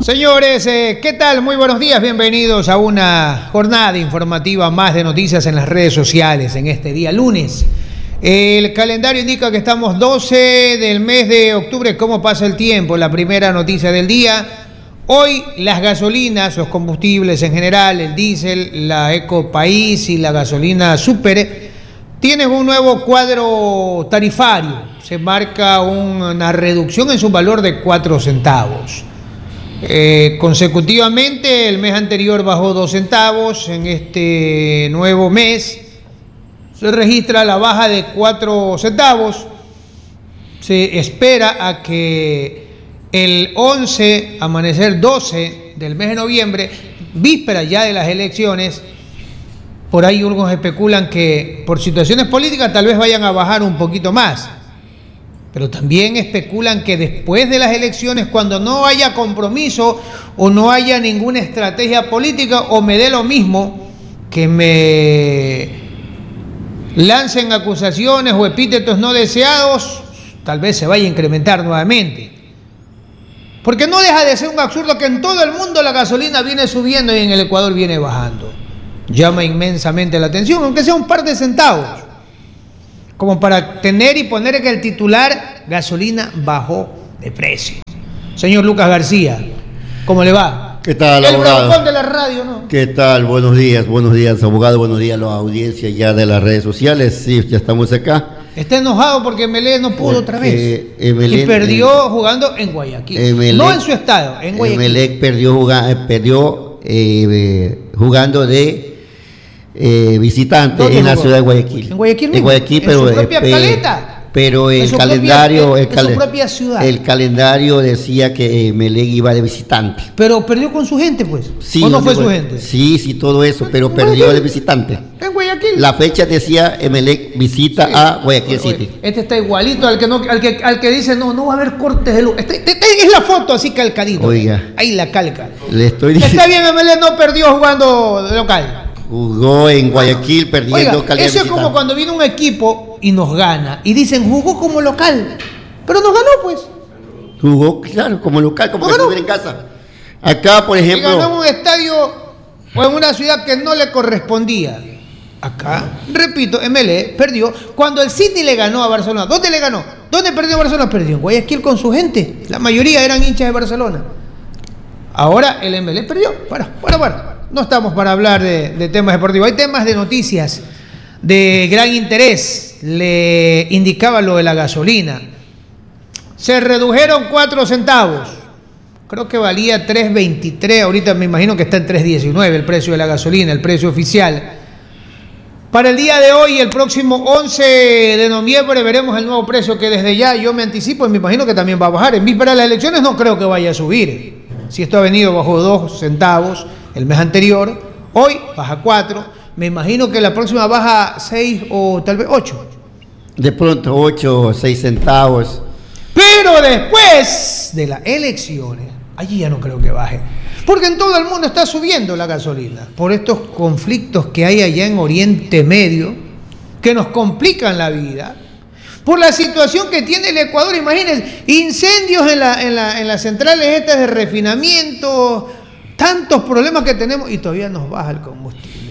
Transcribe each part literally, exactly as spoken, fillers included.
Señores, eh, ¿qué tal? Muy buenos días, bienvenidos a una jornada informativa más de noticias en las redes sociales en este día lunes. El calendario indica que estamos doce del mes de octubre. ¿Cómo pasa el tiempo? La primera noticia del día. Hoy las gasolinas, los combustibles en general, el diésel, la Ecopaís y la gasolina Super, tienen un nuevo cuadro tarifario. Se marca una reducción en su valor de cuatro centavos. Eh, consecutivamente, el mes anterior bajó dos centavos. En este nuevo mes se registra la baja de cuatro centavos. Se espera a que el once, amanecer doce del mes de noviembre, víspera ya de las elecciones, por ahí algunos especulan que por situaciones políticas tal vez vayan a bajar un poquito más. Pero también especulan que después de las elecciones, cuando no haya compromiso o no haya ninguna estrategia política, o me dé lo mismo, que me lancen acusaciones o epítetos no deseados, tal vez se vaya a incrementar nuevamente. Porque no deja de ser un absurdo que en todo el mundo la gasolina viene subiendo y en el Ecuador viene bajando. Llama inmensamente la atención, aunque sea un par de centavos, como para tener y poner que el titular: gasolina bajó de precio. Señor Lucas García, ¿cómo le va? ¿Qué tal, el abogado? El de la radio, ¿no? ¿Qué tal? Buenos días, buenos días, abogado, buenos días a la audiencia ya de las redes sociales. Sí, ya estamos acá. Está enojado porque Emelec no pudo porque otra vez. Emelec, y perdió eh, jugando en Guayaquil. Emelec, no en su estado, en Guayaquil. Emelec perdió, jugando, perdió eh, jugando de eh, visitante en la ciudad de Guayaquil. En Guayaquil mismo. En Guayaquil, en pero, su propia eh, caleta. Pero el calendario, propia, el, cal su propia ciudad. el calendario decía que Emelec iba de visitante. Pero perdió con su gente, pues. Sí, ¿O no no fue digo, su gente? Sí, sí, todo eso, pero ¿En perdió Guayaquil? de visitante. En Guayaquil. La fecha decía Emelec visita sí. a Guayaquil City. Este está igualito al que no, al que, al que dice no, no va a haber cortes de luz. Este, este, es la foto así calcadito. Oiga. Ahí la calca. Le estoy diciendo. Está bien, Emelec no perdió jugando de local. Jugó en Guayaquil perdiendo Oiga, calidad eso es como cuando viene un equipo y nos gana y dicen jugó como local, pero nos ganó, pues. Jugó, claro, como local, como que estuviera en casa. Acá, por ejemplo. Y ganó en un estadio o en una ciudad que no le correspondía. Acá, repito, Emelec perdió cuando el City le ganó a Barcelona. ¿Dónde le ganó? ¿Dónde perdió Barcelona? Perdió en Guayaquil con su gente. La mayoría eran hinchas de Barcelona. Ahora el Emelec perdió. Bueno, bueno, bueno. No estamos para hablar de, de temas deportivos. Hay temas de noticias de gran interés. Le indicaba lo de la gasolina. Se redujeron cuatro centavos. Creo que valía tres veintitrés. Ahorita me imagino que está en tres diecinueve el precio de la gasolina, el precio oficial. Para el día de hoy, el próximo once de noviembre, veremos el nuevo precio, que desde ya yo me anticipo y me imagino que también va a bajar. En víspera de las elecciones no creo que vaya a subir. Si esto ha venido bajo dos centavos el mes anterior, hoy baja cuatro. Me imagino que la próxima baja seis o tal vez ocho. De pronto ocho o seis centavos. Pero después de las elecciones, allí ya no creo que baje. Porque en todo el mundo está subiendo la gasolina. Por estos conflictos que hay allá en Oriente Medio, que nos complican la vida. Por la situación que tiene el Ecuador, imagínense, incendios en, la, en, la, en las centrales estas de refinamiento, tantos problemas que tenemos y todavía nos baja el combustible.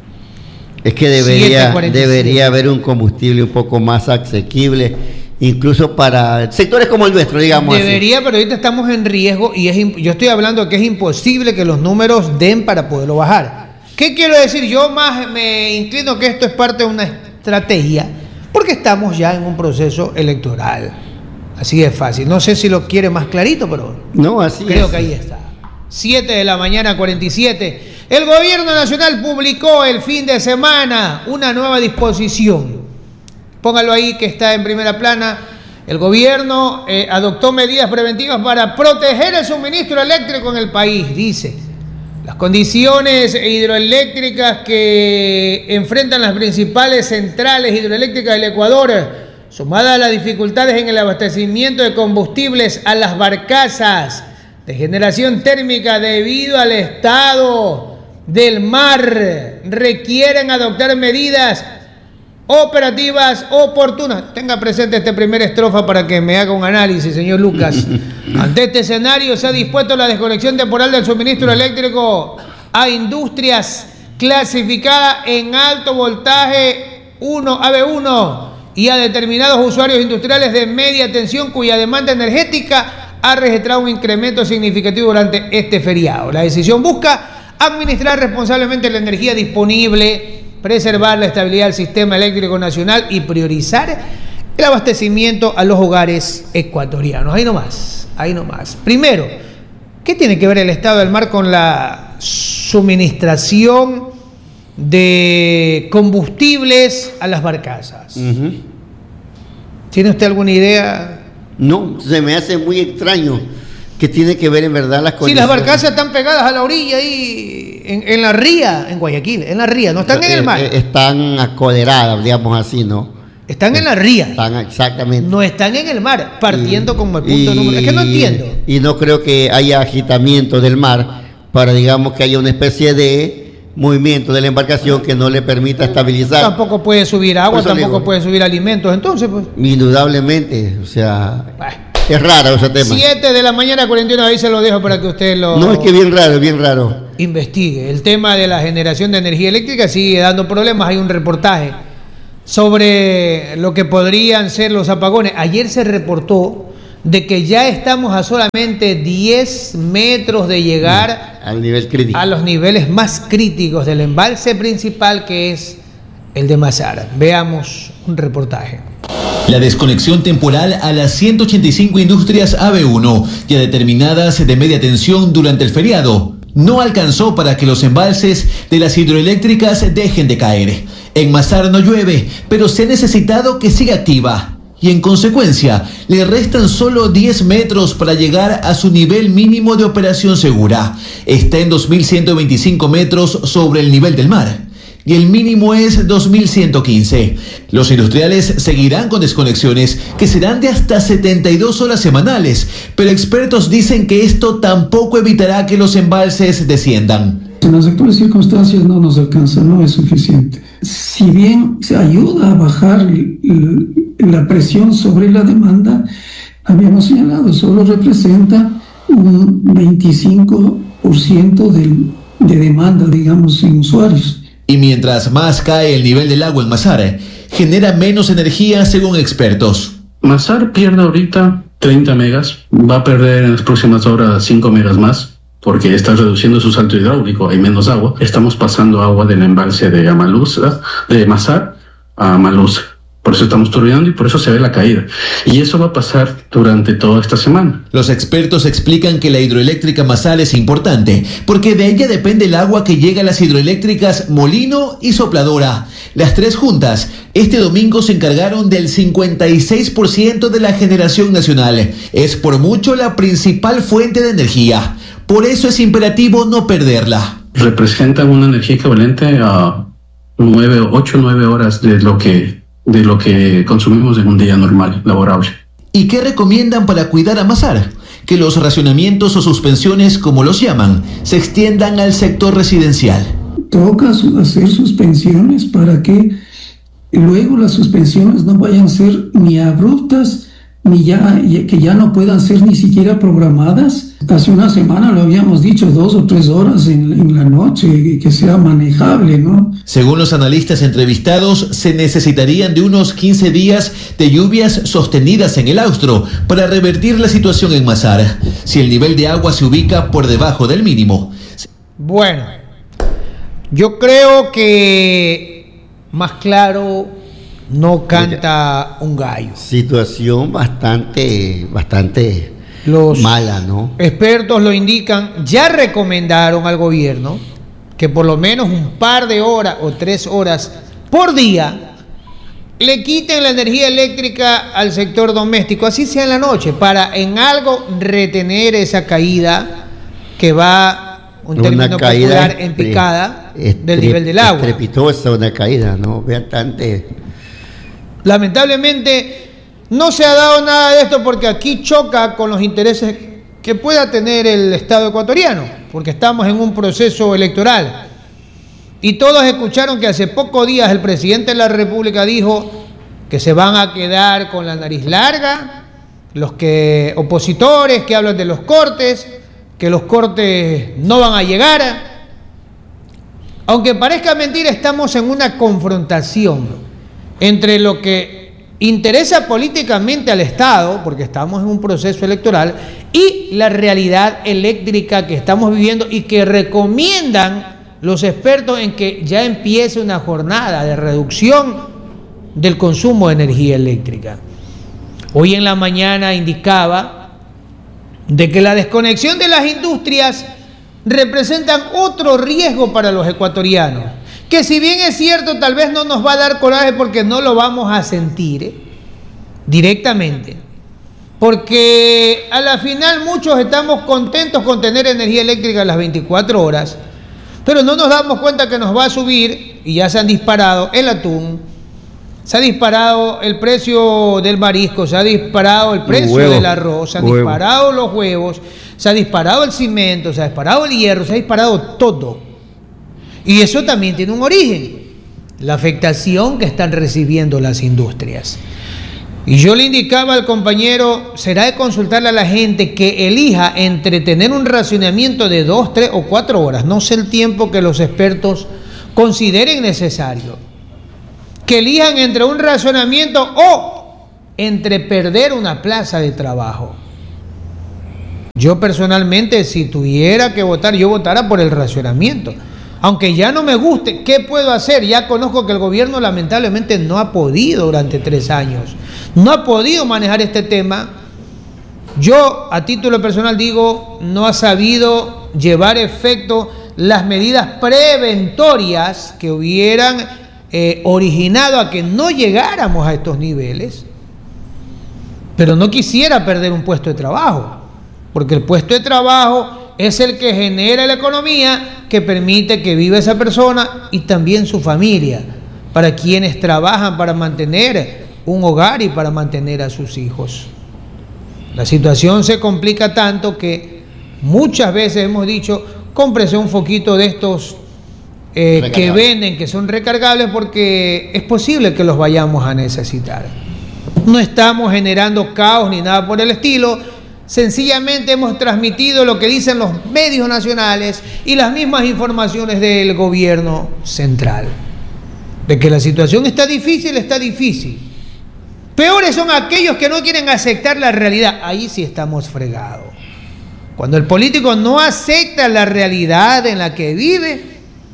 Es que debería, debería haber un combustible un poco más asequible, incluso para sectores como el nuestro, digamos. Debería, así. Pero ahorita estamos en riesgo y es, yo estoy hablando de que es imposible que los números den para poderlo bajar. ¿Qué quiero decir? Yo más me inclino que esto es parte de una estrategia, porque estamos ya en un proceso electoral. Así de fácil. No sé si lo quiere más clarito, pero no, así creo es. que ahí está. siete de la mañana, cuarenta y siete. El gobierno nacional publicó el fin de semana una nueva disposición. Póngalo ahí que está en primera plana. El gobierno eh, adoptó medidas preventivas para proteger el suministro eléctrico en el país, dice. Las condiciones hidroeléctricas que enfrentan las principales centrales hidroeléctricas del Ecuador, sumadas a las dificultades en el abastecimiento de combustibles a las barcazas de generación térmica debido al estado del mar, requieren adoptar medidas operativas oportunas. Tenga presente esta primera estrofa para que me haga un análisis, señor Lucas. Ante este escenario se ha dispuesto la desconexión temporal del suministro eléctrico a industrias clasificadas en alto voltaje uno, A B uno, y a determinados usuarios industriales de media tensión cuya demanda energética ha registrado un incremento significativo durante este feriado. La decisión busca administrar responsablemente la energía disponible, preservar la estabilidad del sistema eléctrico nacional y priorizar el abastecimiento a los hogares ecuatorianos. Ahí nomás, ahí nomás. Primero, ¿qué tiene que ver el estado del mar con la suministración de combustibles a las barcazas? Uh-huh. ¿Tiene usted alguna idea? No, se me hace muy extraño. ¿Qué tiene que ver en verdad las condiciones? Sí, las barcazas están pegadas a la orilla ahí, en, en la ría, en Guayaquil, en la ría, no están en el mar. Están acoderadas, digamos así, ¿no? Están en la ría. Están exactamente. No están en el mar, partiendo y, como el punto y, número. Es que no entiendo. Y no creo que haya agitamiento del mar para, digamos, que haya una especie de movimiento de la embarcación que no le permita estabilizar. Tampoco puede subir agua, tampoco digo, puede subir alimentos, entonces, pues. Indudablemente, o sea. Bueno. Es raro ese tema. siete de la mañana, cuarenta y uno, ahí se lo dejo para que usted lo... No, es que bien raro, bien raro. Investigue. El tema de la generación de energía eléctrica sigue dando problemas. Hay un reportaje sobre lo que podrían ser los apagones. Ayer se reportó de que ya estamos a solamente diez metros de llegar al nivel crítico, a los niveles más críticos del embalse principal, que es el de Mazar. Veamos un reportaje. La desconexión temporal a las ciento ochenta y cinco industrias A B uno, ya determinadas de media tensión durante el feriado, no alcanzó para que los embalses de las hidroeléctricas dejen de caer. En Mazar no llueve, pero se ha necesitado que siga activa. Y en consecuencia, le restan solo diez metros para llegar a su nivel mínimo de operación segura. Está en dos mil ciento veinticinco metros sobre el nivel del mar. Y el mínimo es dos mil ciento quince. Los industriales seguirán con desconexiones que serán de hasta setenta y dos horas semanales, pero expertos dicen que esto tampoco evitará que los embalses desciendan. En las actuales circunstancias no nos alcanza, no es suficiente. Si bien se ayuda a bajar la presión sobre la demanda, habíamos señalado, solo representa un veinticinco por ciento del, de demanda, digamos, en usuarios. Y mientras más cae el nivel del agua en Mazar, genera menos energía según expertos. Mazar pierde ahorita treinta megas, va a perder en las próximas horas cinco megas más, porque está reduciendo su salto hidráulico, hay menos agua. Estamos pasando agua del embalse de Amaluz, de Mazar a Amaluz. Por eso estamos turbinando y por eso se ve la caída. Y eso va a pasar durante toda esta semana. Los expertos explican que la hidroeléctrica Mazar es importante, porque de ella depende el agua que llega a las hidroeléctricas Molino y Sopladora. Las tres juntas, este domingo se encargaron del cincuenta y seis por ciento de la generación nacional. Es por mucho la principal fuente de energía. Por eso es imperativo no perderla. Representa una energía equivalente a nueve, ocho o nueve horas de lo que... de lo que consumimos en un día normal, laborable. ¿Y qué recomiendan para cuidar a Mazar? Que los racionamientos o suspensiones, como los llaman, se extiendan al sector residencial. Toca hacer suspensiones para que luego las suspensiones no vayan a ser ni abruptas, ni ya, que ya no puedan ser ni siquiera programadas. Hace una semana lo habíamos dicho, dos o tres horas en, en la noche, que sea manejable, ¿no? Según los analistas entrevistados, se necesitarían de unos quince días de lluvias sostenidas en el Austro para revertir la situación en Mazar, si el nivel de agua se ubica por debajo del mínimo. Bueno, yo creo que más claro no canta un gallo. Situación bastante, bastante Los mala, ¿no? Expertos lo indican, ya recomendaron al gobierno que por lo menos un par de horas o tres horas por día le quiten la energía eléctrica al sector doméstico, así sea en la noche, para en algo retener esa caída que va, un una término caída popular, en picada del nivel del agua. Estrepitosa una caída, ¿no? Bastante. Lamentablemente no se ha dado nada de esto porque aquí choca con los intereses que pueda tener el Estado ecuatoriano, porque estamos en un proceso electoral. Y todos escucharon que hace pocos días el presidente de la República dijo que se van a quedar con la nariz larga, los que opositores que hablan de los cortes, que los cortes no van a llegar. Aunque parezca mentira, estamos en una confrontación entre lo que interesa políticamente al Estado, porque estamos en un proceso electoral, y la realidad eléctrica que estamos viviendo y que recomiendan los expertos en que ya empiece una jornada de reducción del consumo de energía eléctrica. Hoy en la mañana indicaba de que la desconexión de las industrias representan otro riesgo para los ecuatorianos, que si bien es cierto tal vez no nos va a dar coraje porque no lo vamos a sentir ¿eh? directamente, porque a la final muchos estamos contentos con tener energía eléctrica a las veinticuatro horas, pero no nos damos cuenta que nos va a subir, y ya se han disparado el atún, se ha disparado el precio del marisco, se ha disparado el precio del arroz, se han disparado los huevos, se ha disparado el cemento, se ha disparado el hierro, se ha disparado todo. Y eso también tiene un origen, la afectación que están recibiendo las industrias. Y yo le indicaba al compañero, será de consultarle a la gente que elija entre tener un racionamiento de dos, tres o cuatro horas, no sé el tiempo que los expertos consideren necesario, que elijan entre un racionamiento o entre perder una plaza de trabajo. Yo personalmente, si tuviera que votar, yo votara por el racionamiento. Aunque ya no me guste, ¿qué puedo hacer? Ya conozco que el gobierno lamentablemente no ha podido durante tres años, no ha podido manejar este tema. Yo, a título personal digo, no ha sabido llevar efecto las medidas preventorias que hubieran eh, originado a que no llegáramos a estos niveles. Pero no quisiera perder un puesto de trabajo, porque el puesto de trabajo es el que genera la economía que permite que viva esa persona y también su familia, para quienes trabajan para mantener un hogar y para mantener a sus hijos. La situación se complica tanto que muchas veces hemos dicho, cómprese un foquito de estos eh, que venden, que son recargables, porque es posible que los vayamos a necesitar. No estamos generando caos ni nada por el estilo. Sencillamente hemos transmitido lo que dicen los medios nacionales y las mismas informaciones del gobierno central. De que la situación está difícil, está difícil. Peores son aquellos que no quieren aceptar la realidad. Ahí sí estamos fregados. Cuando el político no acepta la realidad en la que vive,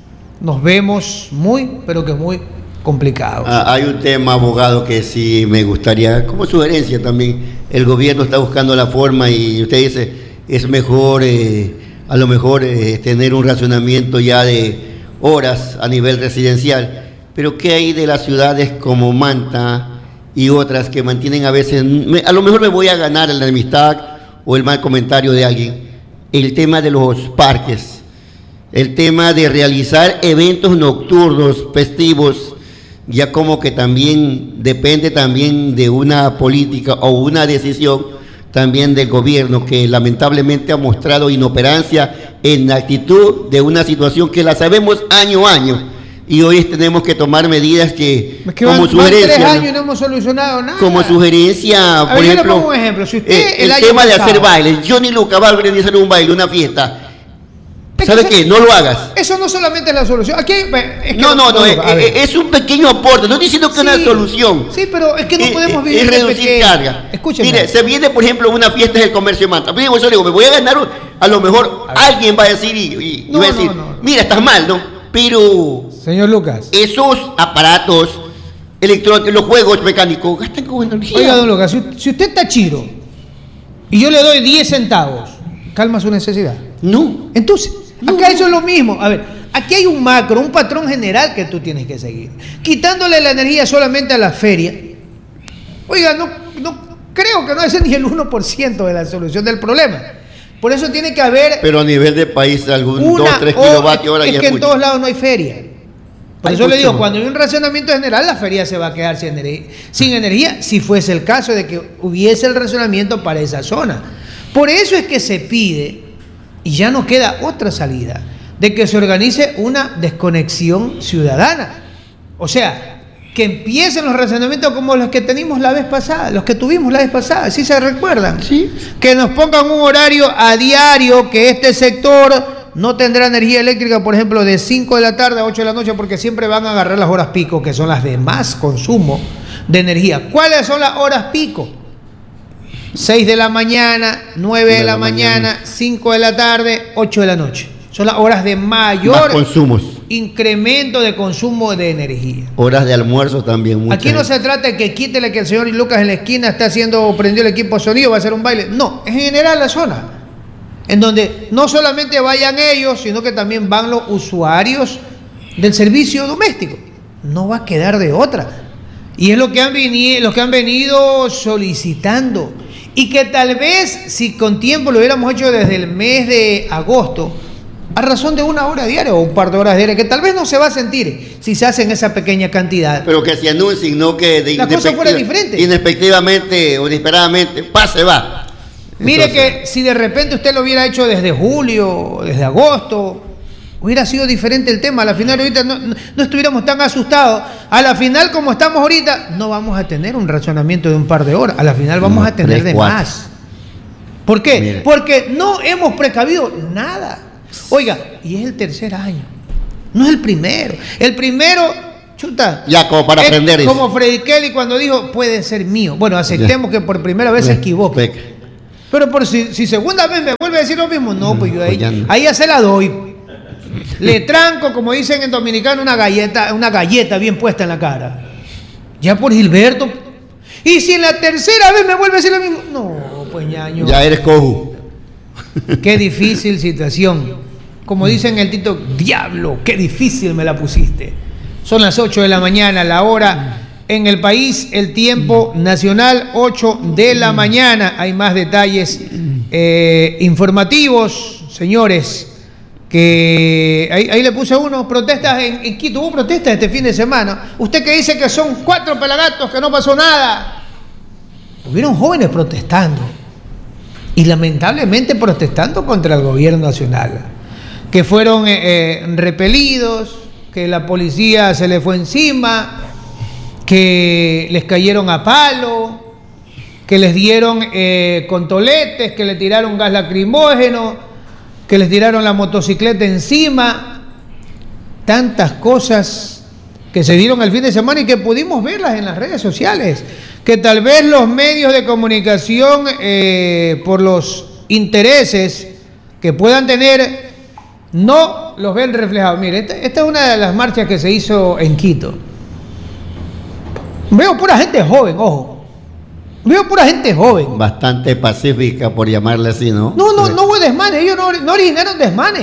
nos vemos muy, pero que muy complicados. Ah, hay un tema, abogado, que sí me gustaría, como sugerencia también. El gobierno está buscando la forma y usted dice, es mejor, eh, a lo mejor, eh, tener un racionamiento ya de horas a nivel residencial. Pero ¿qué hay de las ciudades como Manta y otras que mantienen a veces, me, a lo mejor me voy a ganar la enemistad o el mal comentario de alguien, el tema de los parques, el tema de realizar eventos nocturnos, festivos, ya como que también depende también de una política o una decisión también del gobierno, que lamentablemente ha mostrado inoperancia en la actitud de una situación que la sabemos año a año, y hoy tenemos que tomar medidas que, es que como van, sugerencia, van tres años y no hemos solucionado nada. Como sugerencia, por ver, ejemplo, yo le pongo un ejemplo. Si usted eh, el, el tema pasado, de hacer bailes, Johnny Luca va a organizar un baile, una fiesta. ¿Sabes qué? No lo hagas. Eso no solamente es la solución. Aquí, es que no, no, no, no es, es un pequeño aporte. No estoy diciendo que es sí, una solución. Sí, pero es que no podemos vivir. Es reducir carga. Escúcheme. Mire, se viene, por ejemplo, una fiesta del comercio de Manta. Digo, yo digo, me voy a ganar. A lo mejor a alguien va a decir y, y, no, y va a decir, no, no, no. mira, estás mal, ¿no? Pero. Señor Lucas. Esos aparatos electrónicos, los juegos mecánicos, gastan como energía. Oiga, don Lucas, si, si usted está chiro y yo le doy diez centavos, ¿calma su necesidad? No. Entonces. No, acá eso es lo mismo. A ver, aquí hay un macro, un patrón general que tú tienes que seguir. Quitándole la energía solamente a la feria. Oiga, no, no creo que no es ni el uno por ciento de la solución del problema. Por eso tiene que haber... Pero a nivel de país, algún dos, tres kilovatios hora ya es que en mucho. Todos lados no hay feria. Por hay eso mucho. le digo, cuando hay un racionamiento general, la feria se va a quedar sin energía, sin energía, si fuese el caso de que hubiese el racionamiento para esa zona. Por eso es que se pide... Y ya no queda otra salida. de que se organice una desconexión ciudadana. O sea, que empiecen los razonamientos como los que teníamos la vez pasada, los que tuvimos la vez pasada, ¿sí se recuerdan? Sí. Que nos pongan un horario a diario, que este sector no tendrá energía eléctrica, por ejemplo, de cinco de la tarde a ocho de la noche, porque siempre van a agarrar las horas pico, que son las de más consumo de energía. ¿Cuáles son las horas pico? seis de la mañana, nueve de, de la, la mañana, mañana, cinco de la tarde, ocho de la noche. Son las horas de mayor más consumos. Incremento de consumo de energía. Horas de almuerzo también. Aquí no se trata de que quítele que el señor Lucas en la esquina está haciendo, prendió el equipo de sonido, va a hacer un baile. No, es en general la zona, en donde no solamente vayan ellos, sino que también van los usuarios del servicio doméstico. No va a quedar de otra. Y es lo que han venido, los que han venido solicitando. Y que tal vez, si con tiempo lo hubiéramos hecho desde el mes de agosto, a razón de una hora diaria o un par de horas diarias, que tal vez no se va a sentir si se hace en esa pequeña cantidad. Pero que se anuncien, no que de la cosa fuera diferente. Inexpectivamente o inesperadamente, pase, va. Mire Entonces, que si de repente usted lo hubiera hecho desde julio, desde agosto, hubiera sido diferente el tema. A la final ahorita no, no, no estuviéramos tan asustados. A la final, como estamos ahorita, no vamos a tener un racionamiento de un par de horas. A la final vamos no, a tener tres, de cuatro. Más. ¿Por qué? Mire. Porque no hemos precavido nada. Oiga, y es el tercer año. No es el primero. El primero, chuta. Ya, como para aprender. Como Freddy Kelly cuando dijo, puede ser mío. Bueno, aceptemos ya. Que por primera vez ya. Se equivoque. Peca. Pero por si, si segunda vez me vuelve a decir lo mismo, no, pues yo ahí, pues ya, no. ahí ya se la doy. Le tranco, como dicen en dominicano, una galleta, una galleta bien puesta en la cara. Ya por Gilberto. Y si en la tercera vez me vuelve a decir lo mismo, no, pues ñaño. Ya eres cojo. Qué difícil situación. Como dicen el Tito, diablo, qué difícil me la pusiste. Son las ocho de la mañana, la hora en el país, el tiempo nacional, ocho de la mañana. Hay más detalles eh, informativos, señores. Que ahí, ahí le puse uno, protestas en, en Quito, hubo protestas este fin de semana. Usted que dice que son cuatro pelagatos, que no pasó nada. Hubieron jóvenes protestando y lamentablemente protestando contra el gobierno nacional, que fueron eh, eh, repelidos, que la policía se les fue encima, que les cayeron a palo, que les dieron eh, con toletes, que le tiraron gas lacrimógeno, que les tiraron la motocicleta encima, tantas cosas que se dieron el fin de semana y que pudimos verlas en las redes sociales, que tal vez los medios de comunicación, eh, por los intereses que puedan tener, no los ven reflejados. Mire, esta, esta es una de las marchas que se hizo en Quito. Veo pura gente joven, ojo. Veo pura gente joven. Bastante pacífica, por llamarle así, ¿no? No, no, no hubo desmanes. Ellos no, no originaron desmanes.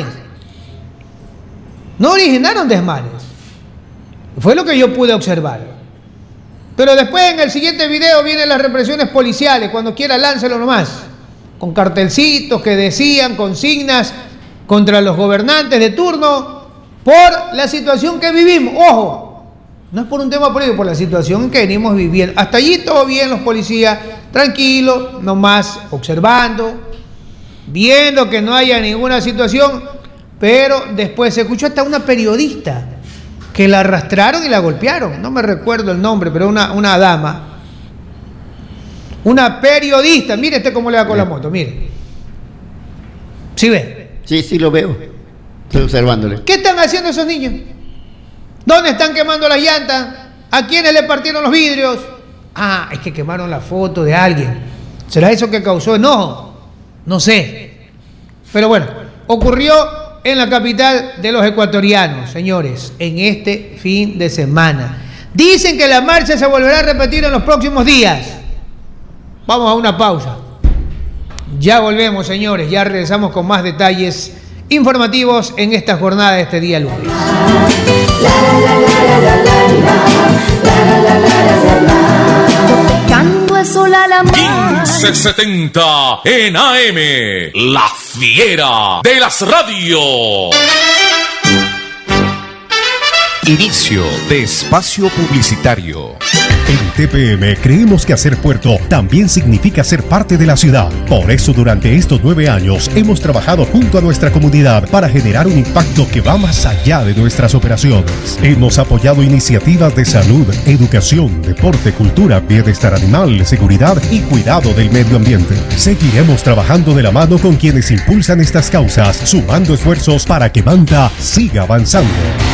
No originaron desmanes. Fue lo que yo pude observar. Pero después en el siguiente video vienen las represiones policiales. Cuando quiera, láncelo nomás. Con cartelcitos que decían consignas contra los gobernantes de turno por la situación que vivimos. Ojo. No es por un tema político, por la situación que venimos viviendo. Hasta allí todo bien, los policías tranquilos, nomás observando, viendo que no haya ninguna situación, pero después se escuchó hasta una periodista que la arrastraron y la golpearon. No me recuerdo el nombre, pero una, una dama, una periodista. Mire este cómo le va con la moto, mire. ¿Sí ve? Sí, sí lo veo. Estoy observándole. ¿Qué están haciendo esos niños? ¿Dónde están quemando las llantas? ¿A quiénes le partieron los vidrios? Ah, es que quemaron la foto de alguien. ¿Será eso que causó enojo? No sé. Pero bueno, ocurrió en la capital de los ecuatorianos, señores, en este fin de semana. Dicen que la marcha se volverá a repetir en los próximos días. Vamos a una pausa. Ya volvemos, señores. Ya regresamos con más detalles informativos en esta jornada de este día lunes. quince setenta en A M, La Fiera de las radios. Inicio de espacio publicitario. En T P M creemos que hacer puerto también significa ser parte de la ciudad. Por eso durante estos nueve años hemos trabajado junto a nuestra comunidad para generar un impacto que va más allá de nuestras operaciones. Hemos apoyado iniciativas de salud, educación, deporte, cultura, bienestar animal, seguridad y cuidado del medio ambiente. Seguiremos trabajando de la mano con quienes impulsan estas causas, sumando esfuerzos para que Manta siga avanzando.